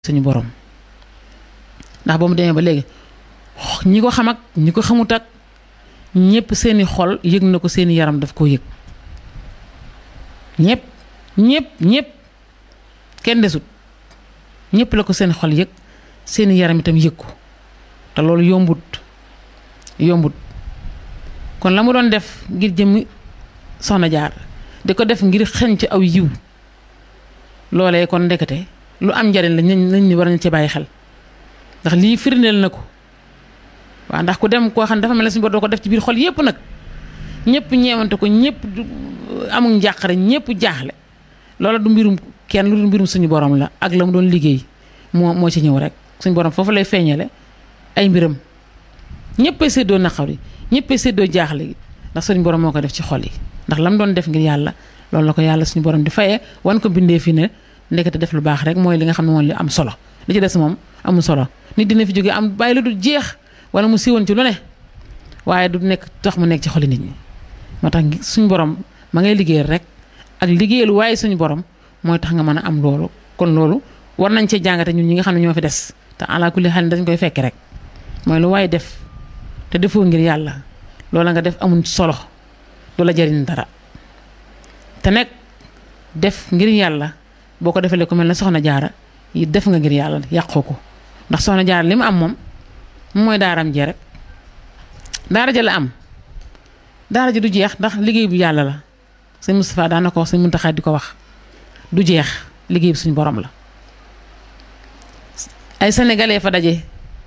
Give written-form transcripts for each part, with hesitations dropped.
suñu borom ndax ba mu demee ba léegi ñi ko xam ak ñi ko xamut ak ñëpp seeni xol yëg na ko seeni yaram daf koo yëg ñëpp kenn desut ñëpp la ko seen xol yëg seeni yaram itam yëg ko te loolu yombut kon la mu doon def ngir jëm soxna jaar di ko def ngir xeñ ci aw yiw loolee kon ndekete lu am njariñ la nañ ni war nañ ci bàyyi xel ndax lii firndeel na ko waaw ndax ku dem koo xam ne dafa mel ne suñu bor doo ko def ci biir xol yépp nag ñëpp ñeewante ko ñëpp amul njàqare ñëpp jaaxle loola du mbirum kenn lu du mbirum suñu borom la ak la mu doon liggéey moo ci ñëw rek suñu borom foofu lay feeñale ay mbiram ñëppay séddoo naqar yi ñëppay séddoo jaaxle gi ndax suñu borom moo ko def ci xol yi ndax la mu doon def ngir yàlla loolu la ko yàlla suñu borom di fayee wan ko bindee fi ne ndekete def lu baax rek mooy li nga xam ne moom li am solo li ci des moom amul solo nit dina fi jóge am bàyyi la du jeex wala mu siiwoon ci lu ne waaye du nekk tax mu nekk ci xoli nit ñi moo tax suñu borom ma ngay liggéeyal rek ak liggéeyal waaye suñu borom mooy tax nga mën a am loolu kon loolu war nañ cee jàngate ñun ñi nga xam ne ñoo fi des te ala kulli xel dañ koy fekk rek mooy lu waaye def te defoo ngir yàlla loola nga def amul solo du la jariñ dara te nekk def ngir yàlla boo ko defalee ku mel ne soxna jaara yi def nga ngir yàlla yàqoo ko ndax soxna jaara li mu am moom mooy daaram jee rek daara ja la am daara ji du jeex ndax liggéey bu yàlla la sëñ Moustapha daan na ko wax sëñ Muntaxa di ko wax du jeex liggéey bi suñu borom la ay sénégalais fa daje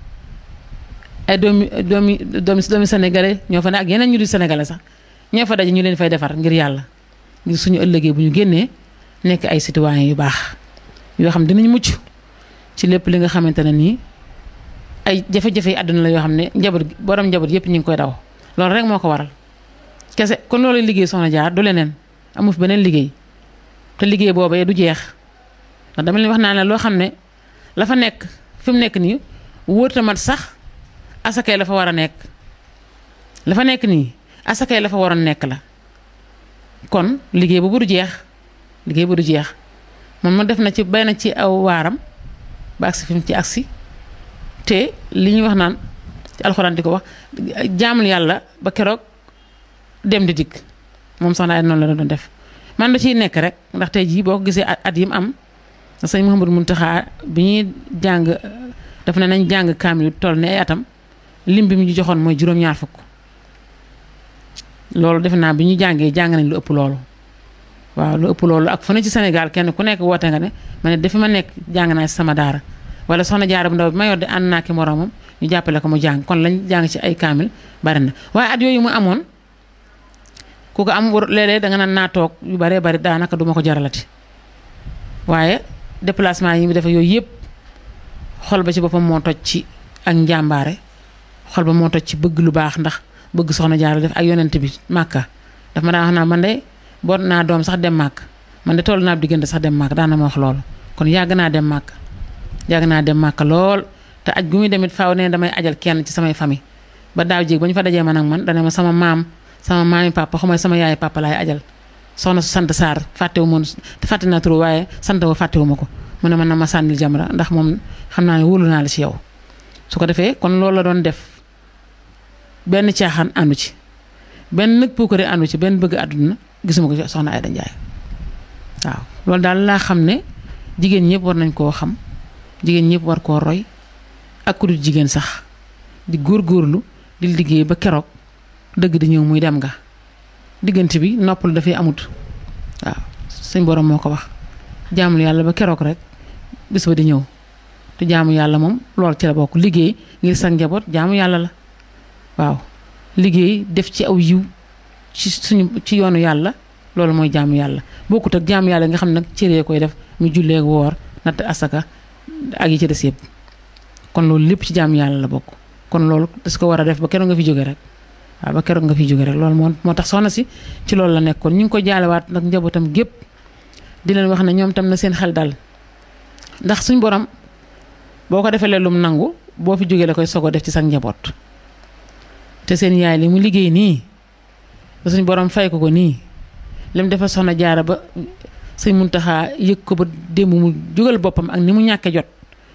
ay doomi sénégalais ñoo fa ne ak yeneen ñu di sénégalais sax ñoo fa daje ñu leen fay defar ngir yàlla ngir suñu ëllëgee bu ñu génnee nekk ay citoyens yu baax yoo xam dinañ mucc ci lépp li nga xamante ne nii ay jafe-jafe yi àdduna la yoo xam ne borom njaboot yépp ñu ngi koy daw loolu rek moo ko waral kese kon loolu liggéey soxna jaar du leneen amu fi beneen liggéey te liggéey boobee du jeex ndax dama leen wax naa ne loo xam ne la fa nekk fi mu nekk nii wóorta mat sax asakay la fa war a nekk la fa nekk nii asakay la fa waroon nekk la kon liggéey boobu du jeex liggéey bu du jeex moom ma def na ci bay na ci aw waaram ba agsi fi mu ci agsi te li ñuy wax naan ci alxuraan di ko wax jaamul yàlla ba keroog dem di dikk moom soxna ay noonu la doon def man da ciy nekk rek ndax tey jii boo ko gisee at yi mu am sëñ Mouhamadou Mountakha bi ñuy jàng daf ne nañ jàng kaamil toll ne ay atam lim bi mu ñu joxoon mooy juróom-ñaar fukk loolu defe naa bi ñu jàng nañ lu ëpp loolu waaw lu ëpp loolu ak fu ne ci Sénégal kenn ku nekk woote nga ne ma ne dafa ma nekk jàng naa ci sama daara wala soxna jaara bu ndaw bi ma yor di ànd naa ki moromam ñu jàppale ko mu jàng kon lañ jàng ci ay kaamil bari na waaye at yooyu mu amoon ku ko am léeg-léeg danga naan naa toog yu baree bari daanaka duma ko jaralati waaye déplacement yi mu defe yooyu yëpp xol ba ci boppam moo toj ci ak njàmbaare xol ba moo toj ci bëgg lu baax ndax bëgg soxna jaara def ak yonent bi màkka daf ma daan wax naa man de boot naa doom sax dem màkk man de toll naa diggante sax dem màkk daan na ma wax loolu kon yàgg naa dem màkk lool te aj gu muy demit faaw ne damay ajal kenn ci samay famille ba daaw jéeg ba ñu fa dajee man ak man dana ma sama maami papa xamay sama yaay papa laay ajal soxna su sant Sarr fàttewu moon fàtte naa turu waaye sant wa fàttewu ma ko mu ne man na ma sànnil jamra ndax moom xam naa ne wóolu naa la ci yow su ko defee kon loolu la doon def benn caaxaan àndu ci benn nag puukare àndu ci benn bëgg àdduna gisuma ko soxna Aïda Ndiaye waaw loolu daal laa xam ne jigéen ñëpp war nañ koo xam jigéen ñëpp war koo roy ak ku dul jigéen sax di góorgóorlu di liggéey ba keroog dëgg di ñëw muy dem nga diggante bi noppal dafay amut waaw suñ borom moo ko wax jaamul yàlla ba keroog rek bis ba di ñëw te jaamu yàlla moom loolu ci la bokk liggéey ngir sa njaboot jaamu yàlla la waaw liggéey def ci aw yiw ci yoonu yàlla loolu mooy jaamu yàlla bokkut ak jaamu yàlla nga xam ne nag cëree koy def mu jullee woor natt asaka ak yi ci des yëpp kon loolu lépp ci jaamu yàlla la bokk kon loolu das ko war a def ba keroog nga fi jóge rek waaw ba keroog nga fi jóge rek loolu moo tax soxna si ci loolu la nekkoon ñu ngi ko jaalewaat nag njabootam gépp di leen wax ne ñoom tam na seen xel dal ndax suñ borom boo ko defee lum nangu boo fi jógee la koy sogo def ci sa njaboot te seen yaay li mu liggéey nii ba suñ borom fay ko nii lim dafa soxna jaara ba sëñ Muntaxa yëg ko ba démb mu jógal boppam ak ni mu ñàkkee jot